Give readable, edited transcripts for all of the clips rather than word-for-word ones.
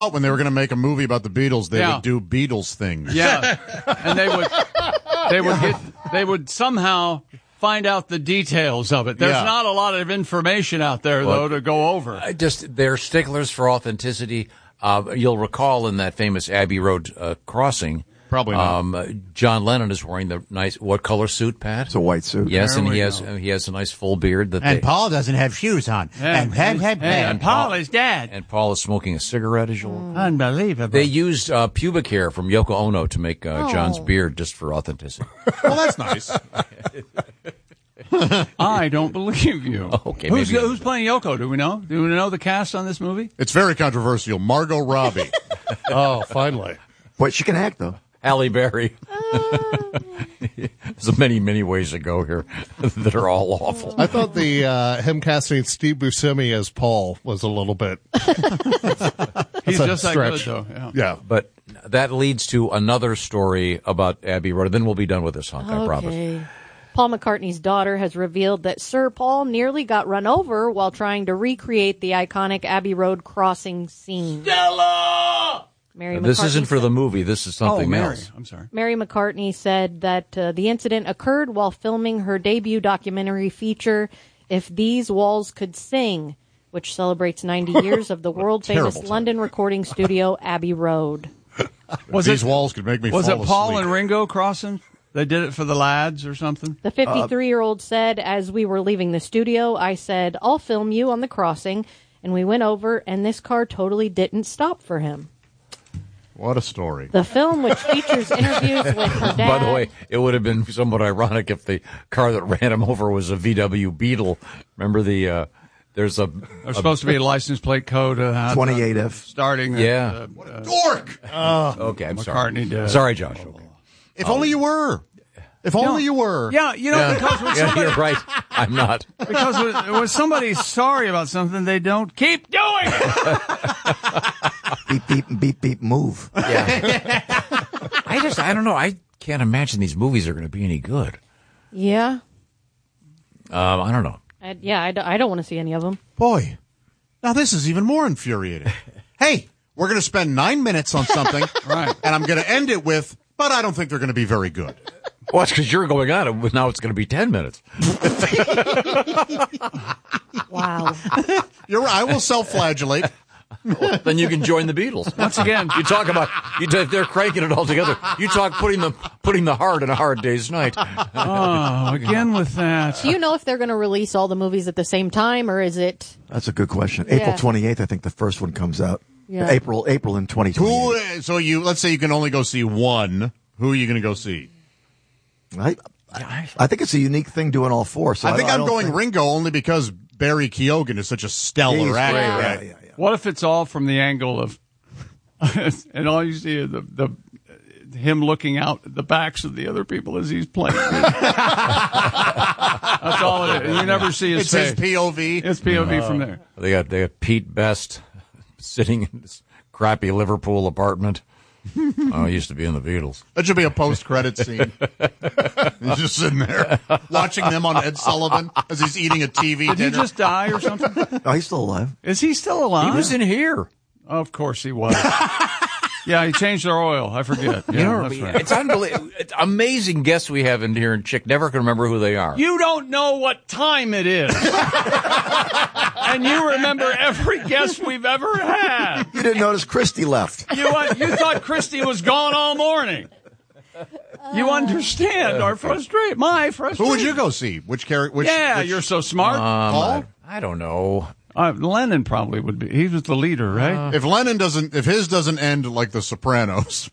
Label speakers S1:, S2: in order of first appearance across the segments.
S1: when they were going to make a movie about the Beatles, they would do Beatles things.
S2: Yeah, and they would somehow find out the details of it. There's not a lot of information out there, though, to go over.
S3: They're sticklers for authenticity. You'll recall in that famous Abbey Road crossing,
S1: probably not.
S3: John Lennon is wearing the nice, what color suit, Pat?
S4: It's a white suit.
S3: Yes, and he has a nice full beard.
S5: Paul doesn't have shoes on.
S2: And Paul is dead.
S3: And Paul is smoking a cigarette, as you'll...
S2: Unbelievable.
S3: They used pubic hair from Yoko Ono to make John's beard just for authenticity.
S1: Well, that's nice.
S2: I don't believe you.
S3: Okay,
S2: who's playing Yoko? Do we know? Do we know the cast on this movie?
S1: It's very controversial. Margot Robbie.
S6: Oh, finally.
S4: But she can act, though.
S3: Halle Berry. There's many, many ways to go here that are all awful.
S6: I thought him casting Steve Buscemi as Paul was a little bit.
S2: He's just that good,
S6: stretch.
S2: though.
S6: Yeah.
S3: But that leads to another story about Abbey Road. Then we'll be done with this hunk, I promise.
S7: Paul McCartney's daughter has revealed that Sir Paul nearly got run over while trying to recreate the iconic Abbey Road crossing scene.
S2: Stella!
S3: This isn't for the movie. This is something else.
S2: I'm sorry.
S7: Mary McCartney said that the incident occurred while filming her debut documentary feature, If These Walls Could Sing, which celebrates 90 years of the world-famous London recording studio, Abbey Road.
S1: These walls could make me fall asleep.
S2: Was it Paul and Ringo crossing? They did it for the lads or something?
S7: The 53-year-old said, as we were leaving the studio, I said, I'll film you on the crossing. And we went over, and this car totally didn't stop for him.
S1: What a story.
S7: The film, which features interviews with her dad.
S3: By the way, it would have been somewhat ironic if the car that ran him over was a VW Beetle. Remember there's
S2: supposed to be a license plate code.
S4: 28F.
S2: Starting.
S1: What a dork!
S3: Okay, I'm
S2: McCartney
S3: sorry. Sorry, Josh.
S1: If only you were. If only you were.
S2: Yeah, because when somebody...
S3: you're right. I'm not.
S2: Because when somebody's sorry about something, they don't keep doing it.
S4: Beep, beep, beep, beep, move.
S3: Yeah. I don't know. I can't imagine these movies are going to be any good.
S7: Yeah.
S3: I don't know.
S7: I don't want to see any of them.
S1: Boy, now this is even more infuriating. Hey, we're going to spend 9 minutes on something,
S2: right?
S1: And I'm going to end it with, but I don't think they're going to be very good.
S3: Well, it's because you're going on it. Now it's going to be 10 minutes.
S7: Wow.
S1: You're right. I will self-flagellate.
S3: Well, then you can join the Beatles.
S2: Once again,
S3: you talk about they're cranking it all together. You talk putting the heart in A Hard Day's Night.
S2: Oh, again with that.
S7: Do you know if they're going to release all the movies at the same time, or is it?
S4: That's a good question.
S7: Yeah.
S4: April 28th, I think the first one comes out.
S7: Yeah.
S4: April in 2020.
S1: So let's say you can only go see one. Who are you going to go see?
S4: I think it's a unique thing doing all four. So
S1: I think I'm going Ringo only because Barry Keoghan is such a stellar actor. Right?
S4: Yeah.
S2: What if it's all from the angle of, and all you see is the him looking out at the backs of the other people as he's playing? That's all it is. You never see his face.
S1: It's his POV.
S2: It's POV from there.
S3: They got Pete Best sitting in this crappy Liverpool apartment. Oh, he used to be in the Beatles.
S1: That should be a post-credit scene. He's just sitting there watching them on Ed Sullivan as he's eating a TV dinner.
S2: Did he just die or something?
S4: No, he's still alive.
S2: Is he still alive?
S3: He was in here.
S2: Of course he was. Yeah, he changed their oil. I forget. Yeah, that's right.
S3: It's unbelievable. It's amazing guests we have in here, and Chick never can remember who they are.
S2: You don't know what time it is. And you remember every guest we've ever had.
S4: You didn't notice Christy left.
S2: You thought Christy was gone all morning. You understand our frustration. My frustration.
S1: Who would you go see? Which character?
S2: You're so smart. Paul?
S3: I don't know.
S2: Lennon probably would be. He was the leader, right?
S1: If his doesn't end like The Sopranos.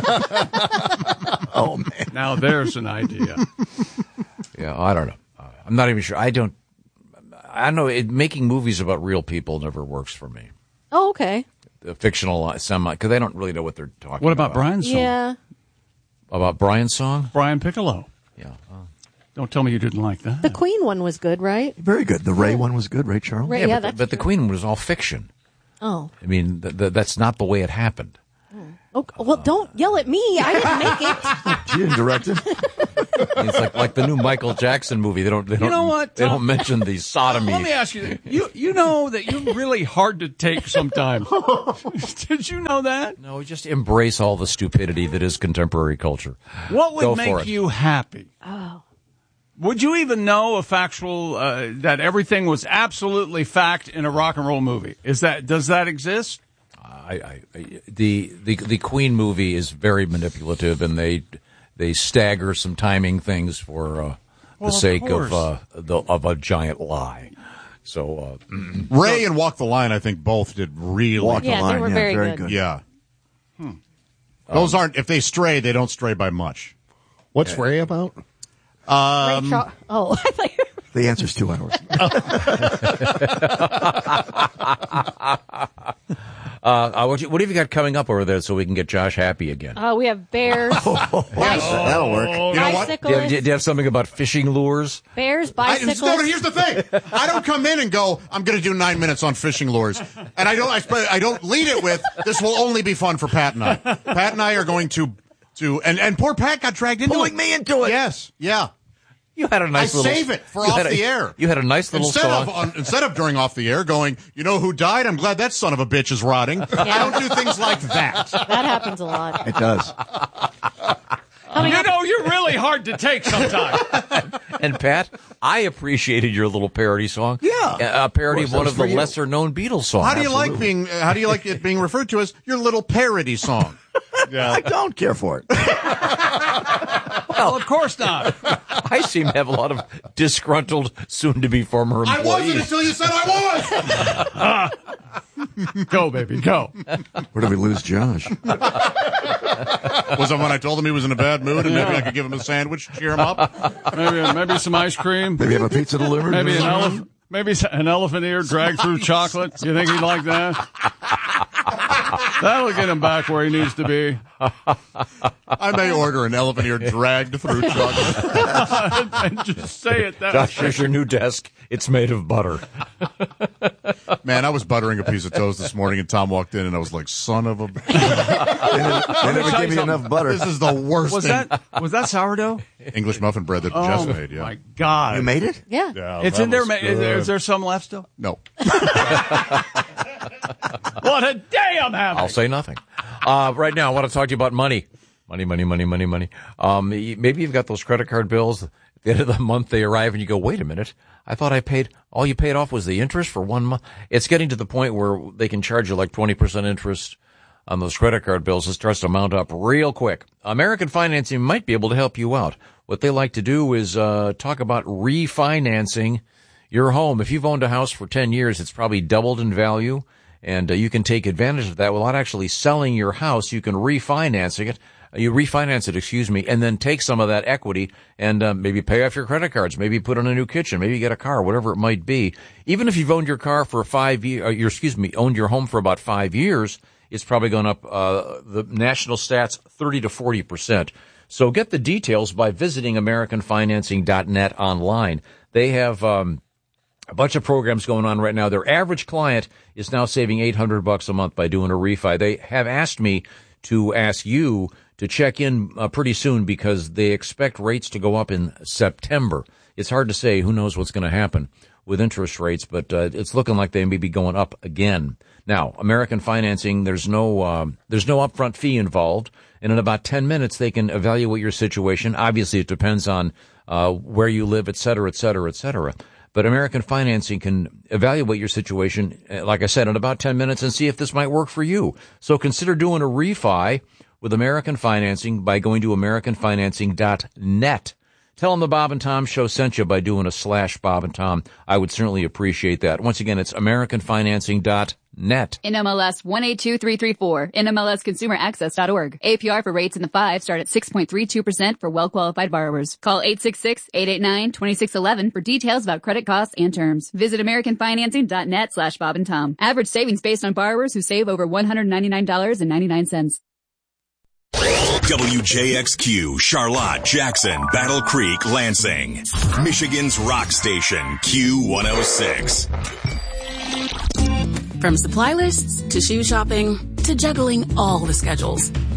S4: Oh man!
S2: Now there's an idea.
S3: Yeah, I don't know. I'm not even sure. I don't know. Making movies about real people never works for me.
S7: Oh, okay.
S3: The fictional semi, because they don't really know what they're talking about.
S2: What about Brian's song?
S7: Yeah.
S3: About Brian's song?
S2: Brian Piccolo.
S3: Yeah.
S2: Don't tell me you didn't like that.
S7: The Queen one was good, right?
S4: Very good. The Ray one was good, Ray Charles.
S7: Ray,
S3: Yeah, but the Queen was all fiction.
S7: Oh.
S3: I mean, that's not the way it happened.
S7: Oh, well, don't yell at me. I didn't make it.
S4: She didn't direct it.
S3: It's like the new Michael Jackson movie. They don't.
S2: You know what,
S3: They
S2: Tom?
S3: don't mention the sodomy.
S2: Let me ask you, you know that you're really hard to take sometimes. Did you know that?
S3: No, just embrace all the stupidity that is contemporary culture.
S2: What would
S3: Go for
S2: make
S3: it.
S2: you happy?
S7: Oh.
S2: Would you even know a factual that everything was absolutely fact in a rock and roll movie? Does that exist?
S3: The Queen movie is very manipulative, and they stagger some timing things for the sake of a giant lie. So
S1: Ray and Walk the Line, I think both did really.
S4: Walk the
S7: Yeah,
S4: line.
S7: they were very good.
S1: Yeah. Those aren't. If they stray, they don't stray by much.
S6: What's Ray about?
S7: I thought you
S4: The answer's 2 hours.
S3: what have you got coming up over there so we can get Josh happy again?
S7: we have bears,
S4: That'll work.
S1: You know what?
S3: Do you
S7: bicyclists,
S3: have something about fishing lures?
S7: bears,
S1: No,
S7: bicyclists.
S1: here's the thing. I don't come in and go, I'm going to do 9 minutes on fishing lures. And I don't lead it with, this will only be fun for Pat and I. Pat and I are going to and poor Pat got dragged into
S4: Pulling
S1: it.
S4: me into it.
S1: Yes. Yeah.
S3: You had a nice
S1: I
S3: little.
S1: save it for
S3: you
S1: off
S3: had
S1: the air.
S3: You had a nice little song.
S1: Instead of during off the air going, you know who died? I'm glad that son of a bitch is rotting. I don't do things like that.
S7: That happens a lot.
S4: It does.
S2: You know, you're really hard to take sometimes.
S3: And Pat, I appreciated your little parody song.
S4: Yeah.
S3: A parody
S4: Of
S3: of one
S4: course,
S3: of
S4: that
S3: the
S4: was for you.
S3: lesser known Beatles songs.
S1: How do you like it being referred to as your little parody song?
S4: I don't care for it.
S2: Well, of course not.
S3: I seem to have a lot of disgruntled, soon-to-be former
S1: I wasn't
S3: employees.
S1: until you said I was.
S2: Go, baby, go.
S4: Where did we lose Josh?
S1: Was it when I told him he was in a bad mood and maybe I could give him a sandwich, cheer him up?
S2: Maybe some ice cream.
S4: Maybe have a pizza delivered?
S2: Maybe an elephant ear dragged through chocolate. You think he'd like that? That'll get him back where he needs to be.
S1: I may order an elephant ear dragged through chocolate.
S2: And just say it that
S3: Josh,
S2: way.
S3: here's your new desk. It's made of butter.
S1: Man, I was buttering a piece of toast this morning and Tom walked in and I was like, son of a...
S4: They never gave me enough butter.
S1: This is the worst
S2: Was
S1: thing.
S2: was that sourdough?
S1: English muffin bread that Jess made, yeah.
S2: My God.
S4: You made it?
S7: Yeah.
S2: It's in there. Is there some left still?
S1: No.
S2: What a day I'm having.
S3: I'll say nothing. Right now, I want to talk to you about money. Money. Maybe you've got those credit card bills. At the end of the month, they arrive and you go, wait a minute. I thought all you paid off was the interest for 1 month. It's getting to the point where they can charge you like 20% interest on those credit card bills. It starts to mount up real quick. American Financing might be able to help you out. What they like to do is talk about refinancing your home. If you've owned a house for 10 years, it's probably doubled in value, and you can take advantage of that without actually selling your house. You can refinance it, and then take some of that equity and maybe pay off your credit cards, maybe put in a new kitchen, maybe get a car, whatever it might be. Even if you've owned your car for owned your home for about 5 years, it's probably gone up, the national stats, 30 to 40%. So get the details by visiting AmericanFinancing.net online. They have a bunch of programs going on right now. Their average client is now saving $800 a month by doing a refi. They have asked me to ask you to check in pretty soon because they expect rates to go up in September. It's hard to say. Who knows what's going to happen with interest rates, but it's looking like they may be going up again. Now, American Financing, there's no upfront fee involved, and in about 10 minutes they can evaluate your situation. Obviously, it depends on where you live, et cetera, et cetera, et cetera. But American Financing can evaluate your situation, like I said, in about 10 minutes and see if this might work for you. So consider doing a refi with American Financing by going to AmericanFinancing.net. Tell them the Bob and Tom Show sent you by doing a /Bob and Tom. I would certainly appreciate that. Once again, it's AmericanFinancing.net.
S8: NMLS 182334, NMLSConsumerAccess.org. APR for rates in the 5 start at 6.32% for well-qualified borrowers. Call 866-889-2611 for details about credit costs and terms. Visit AmericanFinancing.net /Bob and Tom. Average savings based on borrowers who save over $199.99.
S9: WJXQ, Charlotte, Jackson, Battle Creek, Lansing. Michigan's rock station, Q106.
S10: From supply lists to shoe shopping to juggling all the schedules,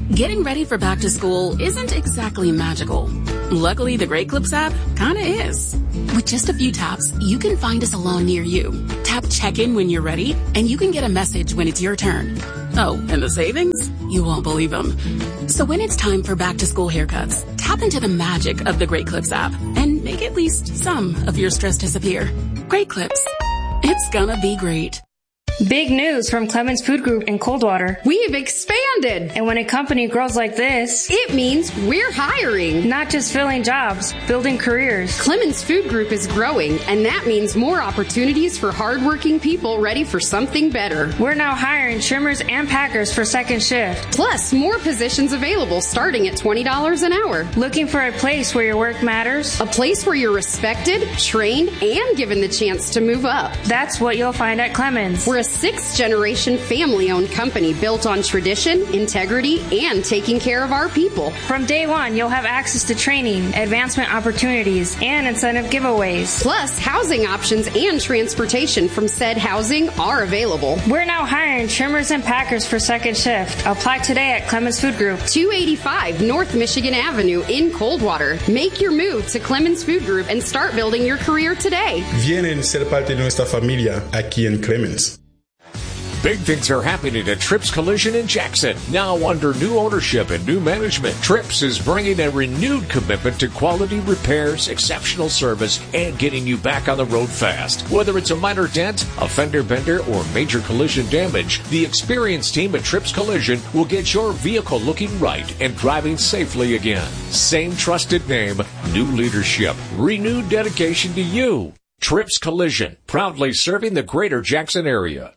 S10: Getting ready for back to school isn't exactly magical. Luckily, the Great Clips app kinda is. With just a few taps, you can find a salon near you. Tap check-in when you're ready, and you can get a message when it's your turn. Oh, and the savings? You won't believe them. So when it's time for back to school haircuts, tap into the magic of the Great Clips app and make at least some of your stress disappear. Great Clips. It's gonna be great.
S11: Big news from Clemens Food Group in Coldwater.
S12: We've expanded!
S11: And when a company grows like this,
S12: it means we're hiring.
S11: Not just filling jobs, building careers.
S12: Clemens Food Group is growing, and that means more opportunities for hardworking people ready for something better.
S11: We're now hiring trimmers and packers for second shift.
S12: Plus, more positions available starting at $20 an hour.
S11: Looking for a place where your work matters?
S12: A place where you're respected, trained, and given the chance to move up.
S11: That's what you'll find at Clemens.
S12: We're a sixth-generation family-owned company built on tradition, integrity, and taking care of our people.
S11: From day one, you'll have access to training, advancement opportunities, and incentive giveaways.
S12: Plus, housing options and transportation from said housing are available.
S11: We're now hiring trimmers and packers for second shift. Apply today at Clemens Food Group.
S12: 285 North Michigan Avenue in Coldwater. Make your move to Clemens Food Group and start building your career today.
S13: Vienen ser parte de nuestra familia aquí en Clemens.
S14: Big things are happening at Trips Collision in Jackson. Now under new ownership and new management, Trips is bringing a renewed commitment to quality repairs, exceptional service, and getting you back on the road fast. Whether it's a minor dent, a fender bender, or major collision damage, the experienced team at Trips Collision will get your vehicle looking right and driving safely again. Same trusted name, new leadership, renewed dedication to you. Trips Collision, proudly serving the greater Jackson area.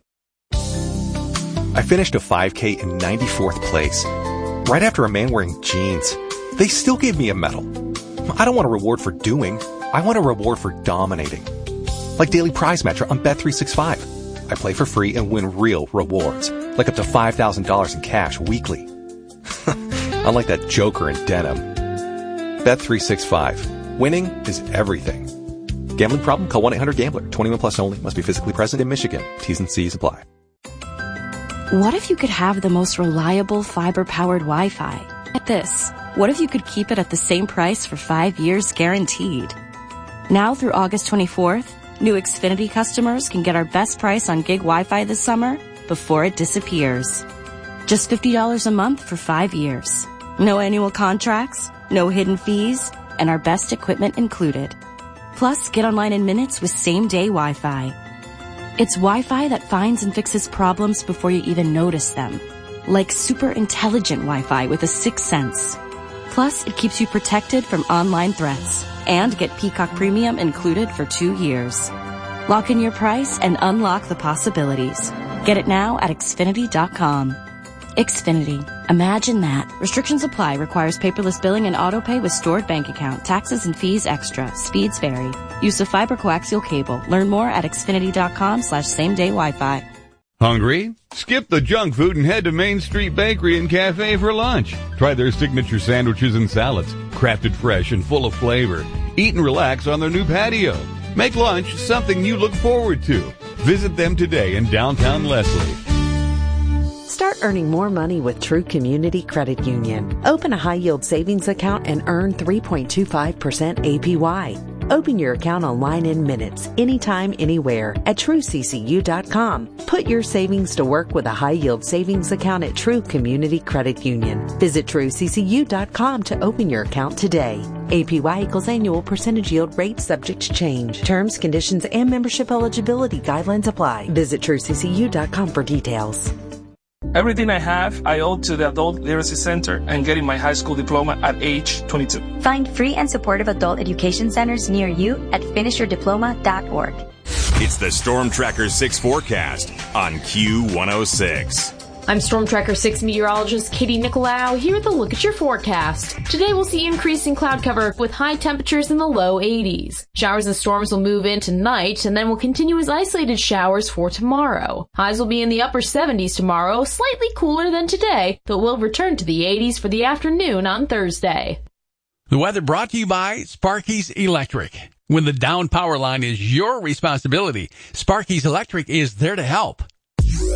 S15: I finished a 5K in 94th place, right after a man wearing jeans. They still gave me a medal. I don't want a reward for doing. I want a reward for dominating. Like Daily Prize Matcher on Bet365. I play for free and win real rewards, like up to $5,000 in cash weekly. Unlike that joker in denim. Bet365. Winning is everything. Gambling problem? Call 1-800-GAMBLER. 21 plus only. Must be physically present in Michigan. T's and C's apply.
S16: What if you could have the most reliable fiber-powered Wi-Fi? Like this. What if you could keep it at the same price for 5 years guaranteed? Now through August 24th, new Xfinity customers can get our best price on gig Wi-Fi this summer before it disappears. Just $50 a month for 5 years. No annual contracts, no hidden fees, and our best equipment included. Plus, get online in minutes with same-day Wi-Fi. It's Wi-Fi that finds and fixes problems before you even notice them. Like super intelligent Wi-Fi with a sixth sense. Plus, it keeps you protected from online threats. And get Peacock Premium included for 2 years. Lock in your price and unlock the possibilities. Get it now at Xfinity.com. Xfinity. Imagine that. Restrictions apply. Requires paperless billing and autopay with stored bank account. Taxes and fees extra. Speeds vary. Use of fiber coaxial cable. Learn more at Xfinity.com/same-day Wi-Fi.
S17: Hungry? Skip the junk food and head to Main Street Bakery and Cafe for lunch. Try their signature sandwiches and salads, crafted fresh and full of flavor. Eat and relax on their new patio. Make lunch something you look forward to. Visit them today in downtown Leslie.
S18: Start earning more money with True Community Credit Union. Open a high-yield savings account and earn 3.25% APY. Open your account online in minutes, anytime, anywhere at TrueCCU.com. Put your savings to work with a high-yield savings account at True Community Credit Union. Visit TrueCCU.com to open your account today. APY equals annual percentage yield rate subject to change. Terms, conditions, and membership eligibility guidelines apply. Visit TrueCCU.com for details.
S19: Everything I have, I owe to the Adult Literacy Center and getting my high school diploma at age 22.
S20: Find free and supportive adult education centers near you at finishyourdiploma.org.
S9: It's the Storm Tracker 6 forecast on Q106.
S21: I'm Storm Tracker 6 meteorologist Katie Nicolau here with a look at your forecast. Today we'll see increasing cloud cover with high temperatures in the low 80s. Showers and storms will move in tonight and then will continue as isolated showers for tomorrow. Highs will be in the upper 70s tomorrow, slightly cooler than today, but will return to the 80s for the afternoon on Thursday.
S22: The weather brought to you by Sparky's Electric. When the down power line is your responsibility, Sparky's Electric is there to help.